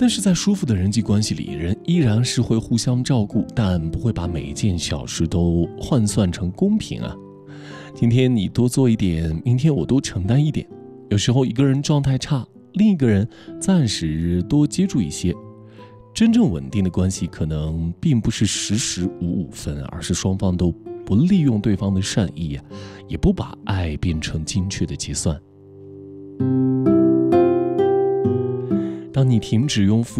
但是在舒服的人际关系里，人依然是会互相照顾，但不会把每一件小事都换算成公平啊。今天你多做一点，明天我多承担一点。有时候一个人状态差，另一个人暂时多接住一些。真正稳定的关系可能并不是时时五五分，而是双方都不利用对方的善意，也不把爱变成精确的计算。当你停止用